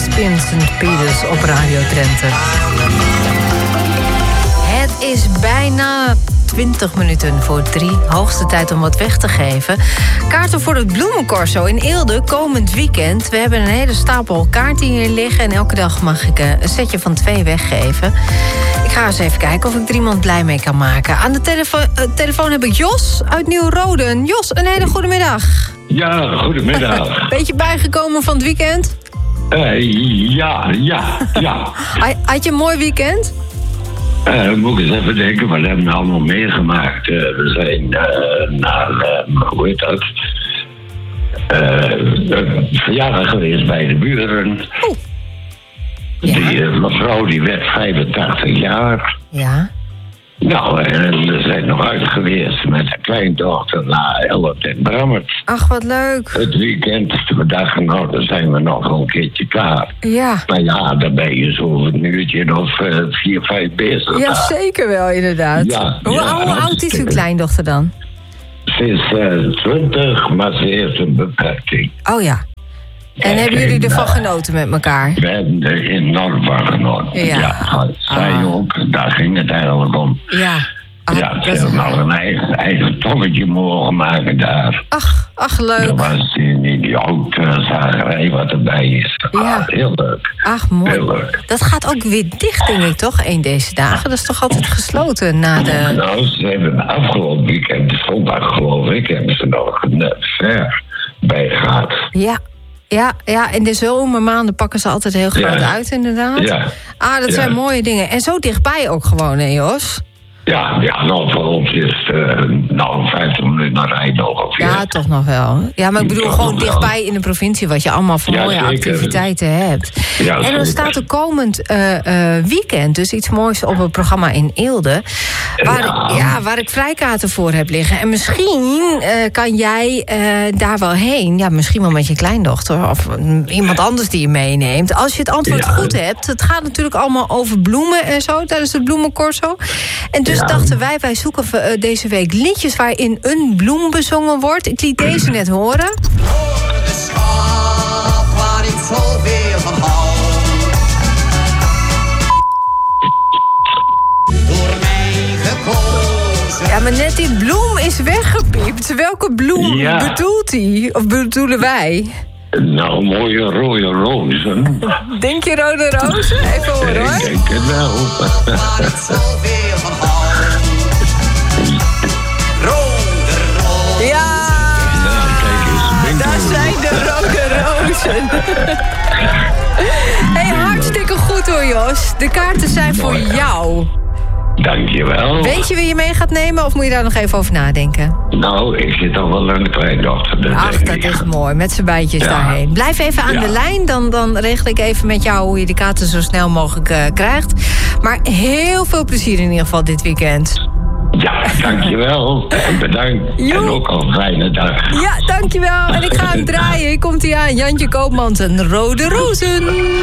Crispian St. Peters op Radio Drenthe. Het is bijna 20 minuten voor 3. Hoogste tijd om wat weg te geven. Kaarten voor het Bloemencorso in Eelde komend weekend. We hebben een hele stapel kaarten hier liggen. En elke dag mag ik een setje van 2 weggeven. Ik ga eens even kijken of ik er iemand blij mee kan maken. Aan de telefoon heb ik Jos uit Nieuw-Roden. Jos, een hele goede middag. Ja, goedemiddag. Beetje bijgekomen van het weekend? Ja. Had je een mooi weekend? Moet ik eens even denken, wat hebben we allemaal meegemaakt? We zijn naar, hoe heet dat? Verjaardag geweest bij de buren. Ja. Die mevrouw die werd 85 jaar. Ja. Nou, en we zijn nog uit geweest met een kleindochter naar Ellet en Brammert. Ach, wat leuk. Het weekend, we dachten, nou, dan zijn we nog een keertje klaar. Ja. Maar ja, dan ben je zo'n uurtje of 4, 5 bezig. Ja, zeker wel, inderdaad. Ja, Hoe oud is uw kleindochter dan? Ze is 20, maar ze heeft een beperking. Oh ja. En hebben jullie ervan genoten met elkaar? We hebben er enorm van genoten. Ja. Zij ook, daar ging het eigenlijk om. Ja. Ja, ze hebben nog een eigen tongetje mogen maken daar. Ach, leuk. Dat was in die zagerij wat erbij is. Ja. Heel leuk. Ach, mooi. Heel leuk. Dat gaat ook weer dicht, denk ik, toch? Deze dagen. Dat is toch altijd gesloten na de... Nou, ze hebben afgelopen weekend, zondag geloof ik, hebben ze nog een ver bij gehad. Ja, in de zomermaanden pakken ze altijd heel groot uit, inderdaad. Ja. Dat zijn mooie dingen. En zo dichtbij ook gewoon, hè, Jos? Ja, nou, voor ons is het 50 minuten rijden nog. Ja, toch nog wel. Ja, maar ik bedoel gewoon dichtbij in de provincie... wat je allemaal voor mooie activiteiten hebt. Ja, en dan staat er komend weekend dus iets moois op het programma in Eelde... waar ik vrijkaarten voor heb liggen. En misschien kan jij daar wel heen. Ja, misschien wel met je kleindochter... of iemand anders die je meeneemt. Als je het antwoord goed hebt... het gaat natuurlijk allemaal over bloemen en zo... tijdens het Bloemencorso. En dus dachten wij zoeken deze week liedjes waarin een bloem bezongen wordt. Ik liet deze net horen. De schat waar ik zoveel van hou. Door mij gekozen. Ja, maar net die bloem is weggepiept. Welke bloem bedoelt hij? Of bedoelen wij? Nou, mooie rode rozen. Denk je rode rozen? Even horen, hoor. Ik denk het wel. Waar ik zoveel van hou. Rode rozen. Ja! Nou, kijk eens, Daar zijn de rode rozen. Hey, hartstikke goed hoor, Jos. De kaarten zijn voor jou. Dankjewel. Weet je wie je mee gaat nemen of moet je daar nog even over nadenken? Nou, ik zit al wel aan de kleindochter. Ach, dat is mooi. Met z'n beidjes daarheen. Blijf even aan de lijn. Dan regel ik even met jou hoe je de kaarten zo snel mogelijk krijgt. Maar heel veel plezier in ieder geval dit weekend. Ja, dankjewel. En bedankt. Jo. En ook al een fijne dag. Ja, dankjewel. En ik ga hem draaien. Komt hij aan. Jantje Koopmans en Rode Rozen.